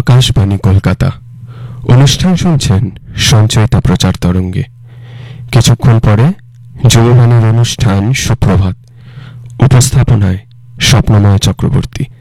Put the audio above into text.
আকাশবাণী কলকাতা। অনুষ্ঠান শুনছেন সঞ্চয়িতা প্রচার তরঙ্গে। কিছুক্ষণ পরে যৌবনের অনুষ্ঠান সুপ্রভাত, উপস্থাপনায় স্বপ্নময় চক্রবর্তী।